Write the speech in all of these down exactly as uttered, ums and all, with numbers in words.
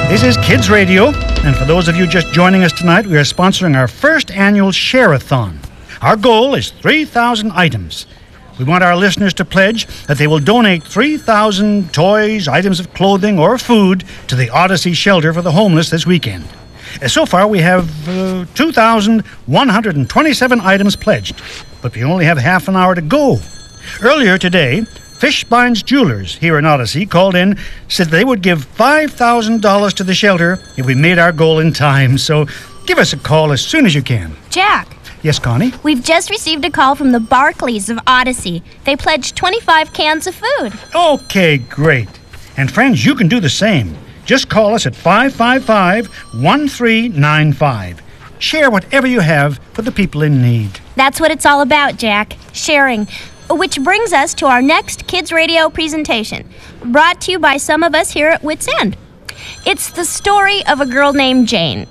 This is Kids Radio, and for those of you just joining us tonight, we are sponsoring our first annual Share-a-thon. Our goal is three thousand items. We want our listeners to pledge that they will donate three thousand toys, items of clothing, or food to the Odyssey Shelter for the Homeless this weekend. So far, we have uh, two thousand one hundred twenty-seven items pledged, but we only have half an hour to go. Earlier today, Fishbines Jewelers here in Odyssey called in, said they would give five thousand dollars to the shelter if we made our goal in time. So give us a call as soon as you can. Jack. Yes, Connie? We've just received a call from the Barclays of Odyssey. They pledged twenty-five cans of food. Okay, great. And friends, you can do the same. Just call us at five five five, one three nine five. Share whatever you have for the people in need. That's what it's all about, Jack. Sharing. Which brings us to our next Kids Radio presentation, brought to you by some of us here at Wits End. It's the story of a girl named Jane.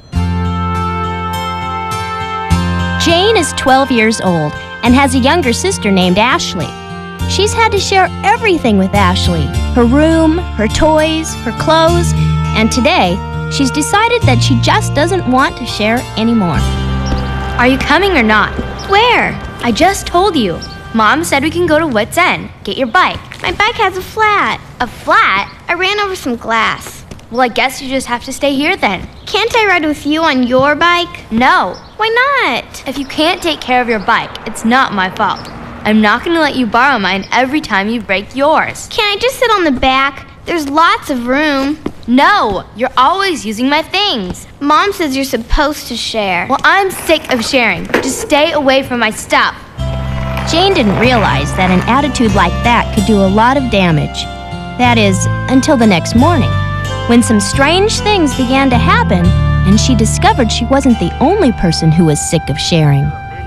Jane is twelve years old and has a younger sister named Ashley. She's had to share everything with Ashley, her room, her toys, her clothes, and today she's decided that she just doesn't want to share anymore. Are you coming or not? Where? I just told you. Mom said we can go to Wits End. Get your bike. My bike has a flat. A flat? I ran over some glass. Well, I guess you just have to stay here then. Can't I ride with you on your bike? No. Why not? If you can't take care of your bike, it's not my fault. I'm not going to let you borrow mine every time you break yours. Can't I just sit on the back? There's lots of room. No, you're always using my things. Mom says you're supposed to share. Well, I'm sick of sharing. Just stay away from my stuff. Jane didn't realize that an attitude like that could do a lot of damage. That is, until the next morning, when some strange things began to happen, and she discovered she wasn't the only person who was sick of sharing.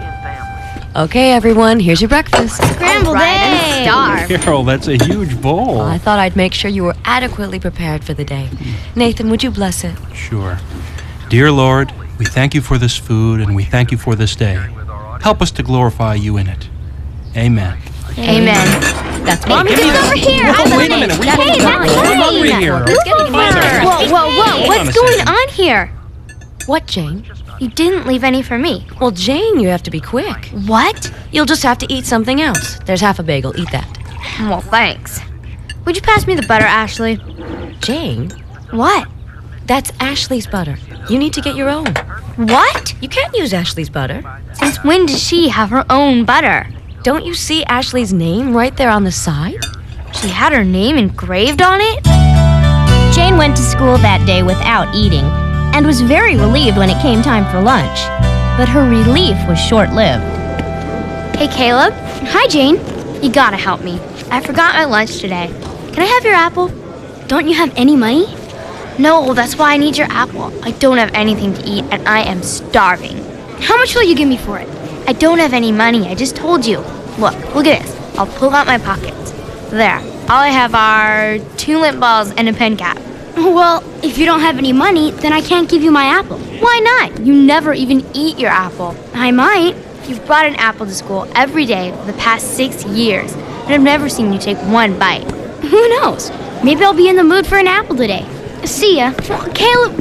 Okay, everyone, here's your breakfast. Scrambled eggs. I'm starved. Carol, that's a huge bowl. Well, I thought I'd make sure you were adequately prepared for the day. Nathan, would you bless it? Sure. Dear Lord, we thank you for this food and we thank you for this day. Help us to glorify you in it. Amen. Amen. That's Mom, Mommy. it's over here. Whoa, I want wait a it. minute. We Hey, don't- that's we're mine. hungry here. Let's get it Fine. first. Whoa, whoa, whoa. Hold on What's a going second. on here? What, Jane? You didn't leave any for me. Well, Jane, you have to be quick. What? You'll just have to eat something else. There's half a bagel. Eat that. Well, thanks. Would you pass me the butter, Ashley? Jane, What? that's Ashley's butter. You need to get your own. What? You can't use Ashley's butter. Since when does she have her own butter? Don't you see Ashley's name right there on the side? She had her name engraved on it? Jane went to school that day without eating and was very relieved when it came time for lunch. But her relief was short-lived. Hey, Caleb. Hi, Jane. You gotta help me. I forgot my lunch today. Can I have your apple? Don't you have any money? No, that's why I need your apple. I don't have anything to eat and I am starving. How much will you give me for it? I don't have any money. I just told you. Look, look at this. I'll pull out my pockets. There. All I have are two lint balls and a pen cap. Well, if you don't have any money, then I can't give you my apple. Why not? You never even eat your apple. I might. You've brought an apple to school every day for the past six years, and I've never seen you take one bite. Who knows? Maybe I'll be in the mood for an apple today. See ya. Oh, Caleb.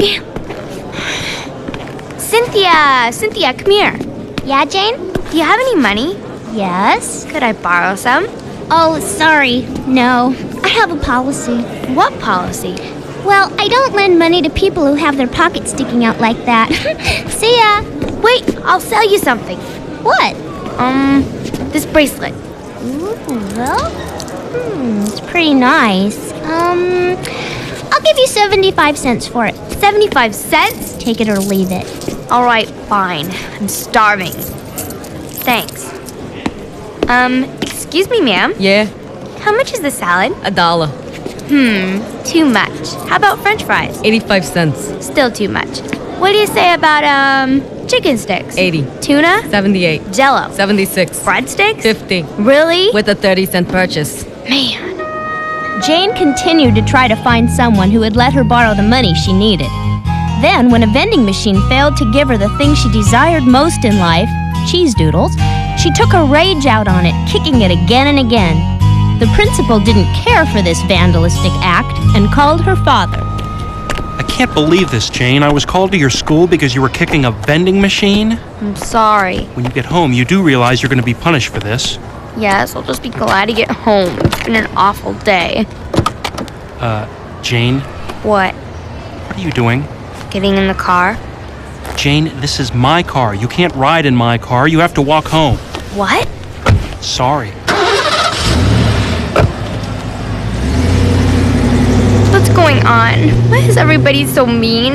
Cynthia! Cynthia, come here. Yeah, Jane? Do you have any money? Yes? Could I borrow some? Oh, sorry. No. I have a policy. What policy? Well, I don't lend money to people who have their pockets sticking out like that. See ya. Wait, I'll sell you something. What? Um, this bracelet. Ooh, well, hmm, it's pretty nice. Um, I'll give you seventy-five cents for it. seventy-five cents? Take it or leave it. All right, fine. I'm starving. Thanks. Um, excuse me, ma'am. Yeah, How much is the salad? a dollar. Hmm, too much. How about french fries? eighty-five cents. Still too much. What do you say about, um, chicken sticks? eighty. Tuna? seventy-eight. Jello? seventy-six. Breadsticks? fifty. Really? With a thirty cent purchase. Man. Jane continued to try to find someone who would let her borrow the money she needed. Then, when a vending machine failed to give her the thing she desired most in life, cheese doodles, she took her rage out on it, kicking it again and again. The principal didn't care for this vandalistic act and called her father. I can't believe this, Jane. I was called to your school because you were kicking a vending machine. I'm sorry. When you get home, you do realize you're going to be punished for this. Yes, I'll just be glad to get home. It's been an awful day. Uh, Jane, What? what are you doing? Getting in the car? Jane, this is my car. You can't ride in my car. You have to walk home. What? Sorry. What's going on? Why is everybody so mean?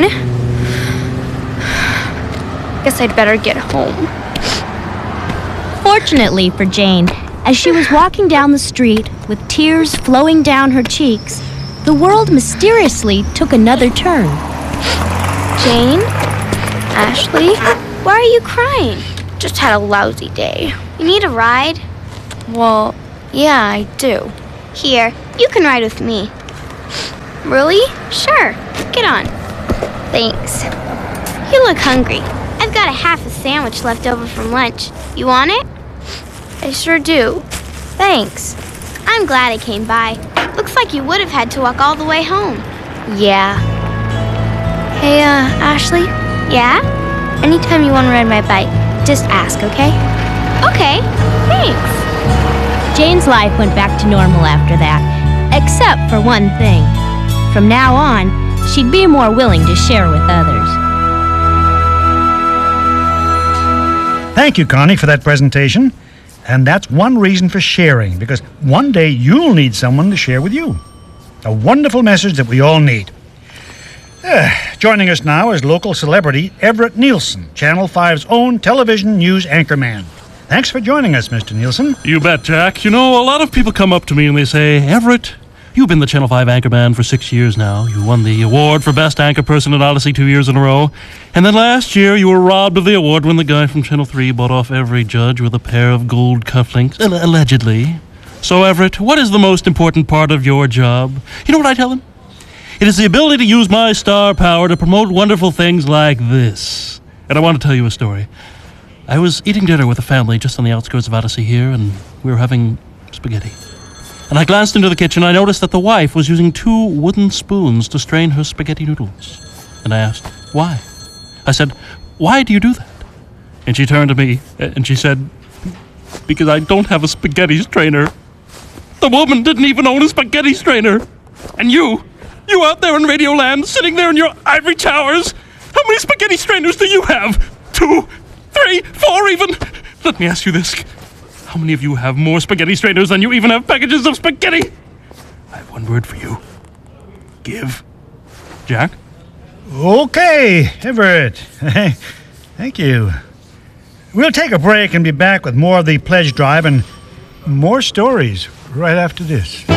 Guess I'd better get home. Fortunately for Jane, as she was walking down the street with tears flowing down her cheeks, the world mysteriously took another turn. Jane? Ashley? Why are you crying? Just had a lousy day. You need a ride? Well, yeah, I do. Here, you can ride with me. Really? Sure, get on. Thanks. You look hungry. I've got a half a sandwich left over from lunch. You want it? I sure do. Thanks. I'm glad I came by. Looks like you would have had to walk all the way home. Yeah. Hey, uh, Ashley? Yeah? Anytime you want to ride my bike, just ask, okay? Okay, thanks. Jane's life went back to normal after that, except for one thing. From now on, she'd be more willing to share with others. Thank you, Connie, for that presentation. And that's one reason for sharing, because one day you'll need someone to share with you. A wonderful message that we all need. Uh, joining us now is local celebrity Everett Nielsen, Channel five's own television news anchorman. Thanks for joining us, Mister Nielsen. You bet, Jack. You know, a lot of people come up to me and they say, Everett, you've been the Channel five anchorman for six years now. You won the award for Best Anchor Person at Odyssey two years in a row. And then last year, you were robbed of the award when the guy from Channel three bought off every judge with a pair of gold cufflinks, Al- allegedly. So, Everett, what is the most important part of your job? You know what I tell him? It is the ability to use my star power to promote wonderful things like this. And I want to tell you a story. I was eating dinner with a family just on the outskirts of Odyssey here, and we were having spaghetti. And I glanced into the kitchen, and I noticed that the wife was using two wooden spoons to strain her spaghetti noodles. And I asked, why? I said, why do you do that? And she turned to me, and she said, because I don't have a spaghetti strainer. The woman didn't even own a spaghetti strainer. And you, you out there in Radioland, sitting there in your ivory towers, how many spaghetti strainers do you have? Two, three, four even? Let me ask you this. How many of you have more spaghetti strainers than you even have packages of spaghetti? I have one word for you. Give. Jack? Okay, Everett. Thank you. We'll take a break and be back with more of the pledge drive and more stories right after this.